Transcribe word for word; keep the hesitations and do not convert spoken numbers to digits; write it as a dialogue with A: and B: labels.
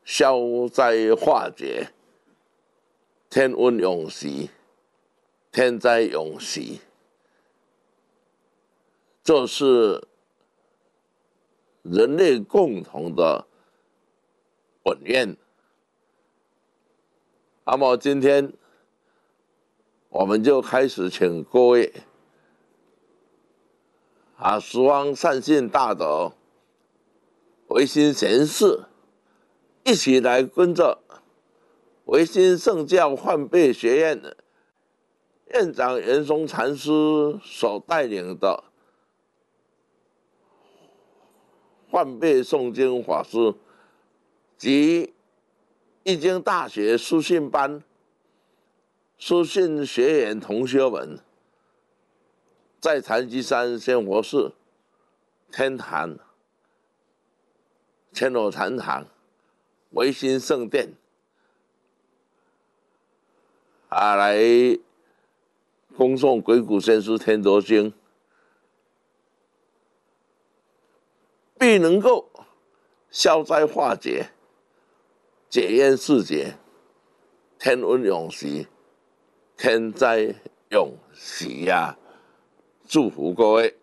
A: 消灾化解，天温永息，天灾永息，这是人类共同的本愿。那么今天我们就开始请各位啊，十方善信大德、维新贤士一起来跟着维新圣教换辈学院院长袁松禅师所带领的换辈诵经法师及易经大学书信班书信学员同学们，在禅机山仙佛寺天坛千罗禅堂维新圣殿啊，来恭诵《鬼谷先师天德经》，必能够消灾化解、解冤释结、天温永息、天灾永息呀！祝福各位。